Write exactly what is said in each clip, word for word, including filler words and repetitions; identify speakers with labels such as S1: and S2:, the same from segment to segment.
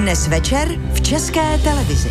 S1: Dnes večer v České televizi.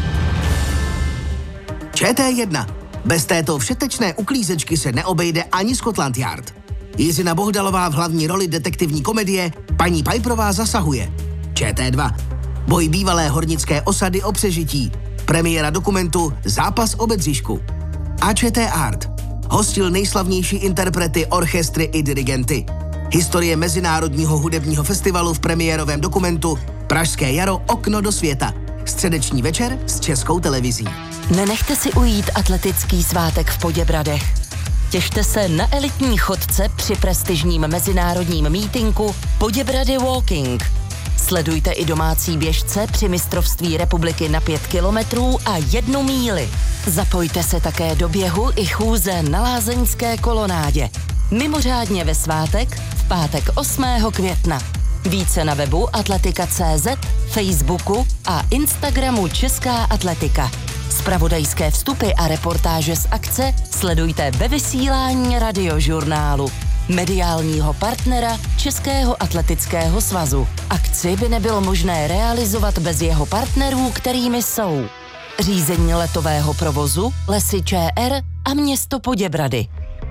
S2: Č T jedna. Bez této všetečné uklízečky se neobejde ani Scotland Yard. Jizina Bohdalová v hlavní roli detektivní komedie Paní Piperová zasahuje. Č T dva. Boj bývalé hornické osady o přežití. Premiéra dokumentu Zápas o Bedřišku. A Č T Art. Hostil nejslavnější interprety, orchestry i dirigenty. Historie Mezinárodního hudebního festivalu v premiérovém dokumentu Pražské jaro okno do světa. Středeční večer s Českou televizí.
S3: Nenechte si ujít atletický svátek v Poděbradech. Těšte se na elitní chodce při prestižním mezinárodním mítinku Poděbrady Walking. Sledujte i domácí běžce při mistrovství republiky na pět kilometrů a jednu míli. Zapojte se také do běhu i chůze na lázeňské kolonádě. Mimořádně ve svátek v pátek osmého května. Více na webu atletika tečka cé zet, Facebooku a Instagramu Česká atletika. Zpravodajské vstupy a reportáže z akce sledujte ve vysílání Radiožurnálu, mediálního partnera Českého atletického svazu. Akci by nebylo možné realizovat bez jeho partnerů, kterými jsou řízení letového provozu, Lesy Č R a město Poděbrady.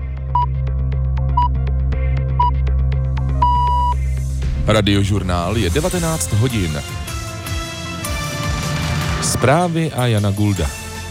S4: Radiožurnál je devatenáct hodin. Zprávy a Jana Gulda.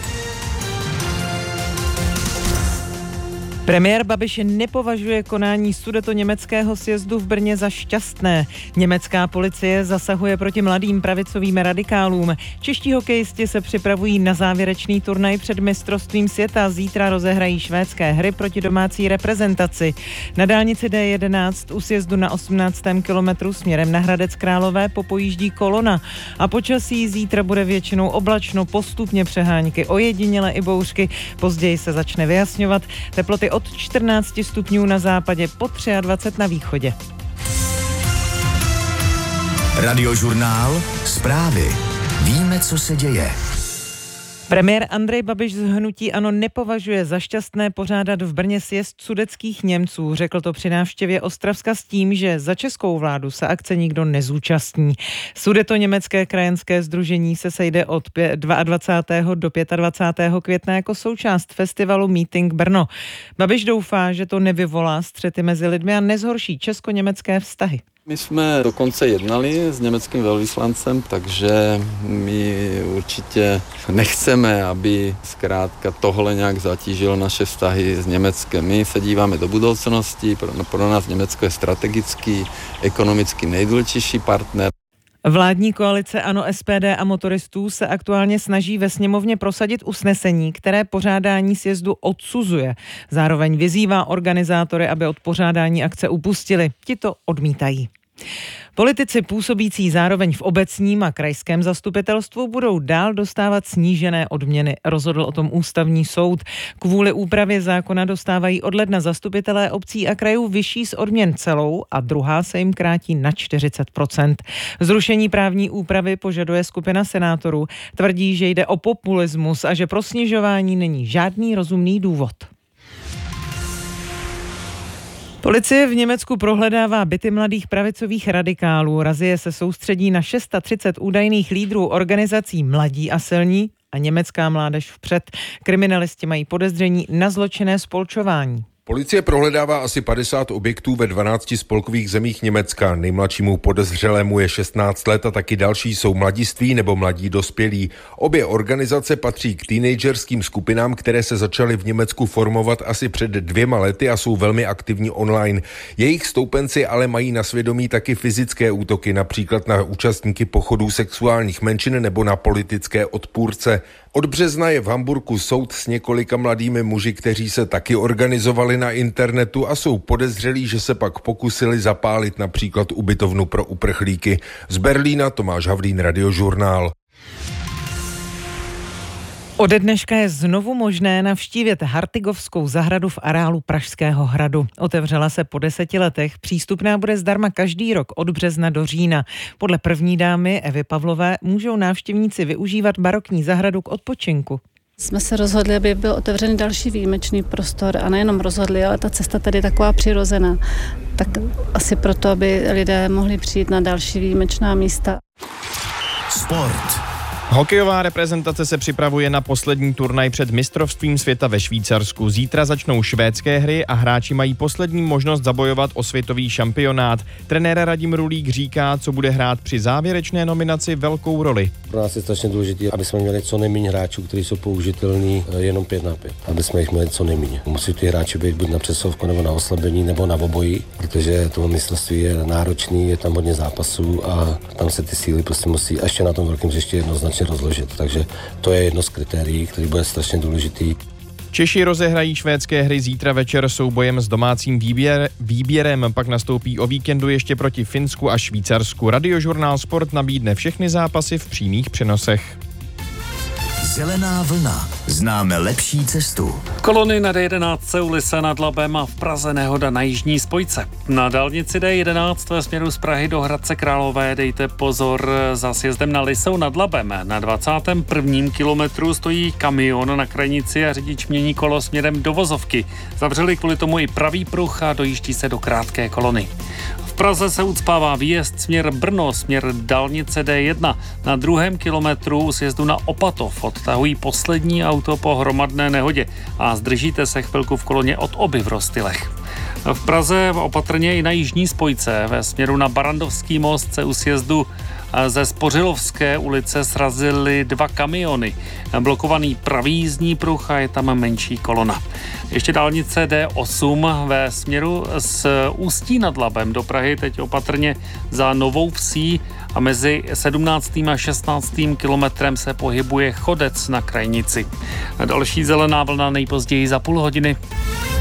S5: Premiér Babiš nepovažuje konání sudetoněmeckého sjezdu v Brně za šťastné. Německá policie zasahuje proti mladým pravicovým radikálům. Čeští hokejisti se připravují na závěrečný turnaj před mistrovstvím světa. Zítra rozehrají švédské hry proti domácí reprezentaci. Na dálnici D jedenáct u sjezdu na osmnáctém kilometru směrem na Hradec Králové popojíždí kolona. A počasí zítra bude většinou oblačno, postupně přehánky, ojediněle i bouřky. Později se začne vyjasňovat. Teploty od čtrnáct stupňů na západě po dvacet tři na východě.
S6: Radiožurnál, zprávy. Víme, co se děje.
S5: Premiér Andrej Babiš z hnutí ANO nepovažuje za šťastné pořádat v Brně sjezd sudetskkét Němců. Řekl to při návštěvě Ostravska s tím, že za českou vládu se akce nikdo nezúčastní. Sudetoněmecké krajanské sdružení se sejde od dvacátého druhého do dvacátého pátého května jako součást festivalu Meeting Brno. Babiš doufá, že to nevyvolá střety mezi lidmi a nezhorší česko-německé vztahy.
S7: My jsme dokonce jednali s německým velvyslancem, takže my určitě nechceme, aby zkrátka tohle nějak zatížilo naše vztahy s Německem. My se díváme do budoucnosti, pro, pro nás Německo je strategický, ekonomicky nejdůležitější partner.
S5: Vládní koalice ANO, S P D a motoristů se aktuálně snaží ve sněmovně prosadit usnesení, které pořádání sjezdu odsuzuje. Zároveň vyzývá organizátory, aby od pořádání akce upustili. Ti to odmítají. Politici působící zároveň v obecním a krajském zastupitelstvu budou dál dostávat snížené odměny, rozhodl o tom ústavní soud. Kvůli úpravě zákona dostávají od ledna zastupitelé obcí a krajů vyšší z odměn celou a druhá se jim krátí na čtyřicet procent. Zrušení právní úpravy požaduje skupina senátorů. Tvrdí, že jde o populismus a že pro snižování není žádný rozumný důvod. Policie v Německu prohledává byty mladých pravicových radikálů. Razie se soustředí na tři sta údajných lídrů organizací Mladí a silní a Německá mládež vpřed. Kriminalisti mají podezření na zločinné spolčování.
S8: Policie prohledává asi padesát objektů ve dvanácti spolkových zemích Německa. Nejmladšímu podezřelému je šestnáct let a taky další jsou mladiství nebo mladí dospělí. Obě organizace patří k teenagerským skupinám, které se začaly v Německu formovat asi před dvěma lety a jsou velmi aktivní online. Jejich stoupenci ale mají na svědomí taky fyzické útoky, například na účastníky pochodů sexuálních menšin nebo na politické odpůrce. Od března je v Hamburku soud s několika mladými muži, kteří se taky organizovali na internetu a jsou podezřelí, že se pak pokusili zapálit například ubytovnu pro uprchlíky. Z Berlína Tomáš Havlín, Radiožurnál.
S5: Ode dneška je znovu možné navštívit Hartygovskou zahradu v areálu Pražského hradu. Otevřela se po deseti letech, přístupná bude zdarma každý rok od března do října. Podle první dámy Evy Pavlové můžou návštěvníci využívat barokní zahradu k odpočinku.
S9: Jsme se rozhodli, aby byl otevřený další výjimečný prostor a nejenom rozhodli, ale ta cesta tady je taková přirozená. Tak asi proto, aby lidé mohli přijít na další výjimečná místa.
S6: Sport.
S10: Hokejová reprezentace se připravuje na poslední turnaj před mistrovstvím světa ve Švýcarsku. Zítra začnou švédské hry a hráči mají poslední možnost zabojovat o světový šampionát. Trenér Radim Rulík říká, co bude hrát při závěrečné nominaci velkou roli.
S11: Pro nás je strašně důležité, aby jsme měli co nejméně hráčů, kteří jsou použitelní jenom pět na pět. Aby jsme jich měli co nejméně. Musí ty hráči být buď na přesovku, nebo na oslabení, nebo na obojí, protože to mistrovství je náročný, je tam hodně zápasů a tam se ty síly prostě musí ještě na tom velkém hřišti jednoznačně rozložit. Takže to je jedno z kritérií, který bude strašně důležitý.
S10: Češi rozehrají švédské hry zítra večer soubojem s domácím výběr, výběrem, pak nastoupí o víkendu ještě proti Finsku a Švýcarsku. Radiožurnál Sport nabídne všechny zápasy v přímých přenosech.
S6: Zelená vlna. Známe lepší cestu.
S12: Kolony na D jedenáct u Lise nad Labem a v Praze nehoda na jižní spojce. Na dálnici D jedenáct ve směru z Prahy do Hradce Králové dejte pozor za sjezdem na Lisou nad Labem. Na dvacátém prvním kilometru stojí kamion na krajnici a řidič mění kolo směrem do vozovky. Zavřeli kvůli tomu i pravý pruh a dojíždí se do krátké kolony. V Praze se ucpává výjezd směr Brno, směr dálnice D jedna. Na druhém kilometru u sjezdu na Opatov odtahují poslední auto po hromadné nehodě a zdržíte se chvilku v koloně od Oby v Rostylech. V Praze opatrně i na jižní spojce ve směru na Barandovský most se u sjezdu ze Spořilovské ulice srazily dva kamiony. Blokovaný pravý jízdní pruh a je tam menší kolona. Ještě dálnice D osm ve směru z Ústí nad Labem do Prahy teď opatrně za Novou Vsí a mezi sedmnáctým a šestnáctým kilometrem se pohybuje chodec na krajnici. Další zelená vlna nejpozději za půl hodiny.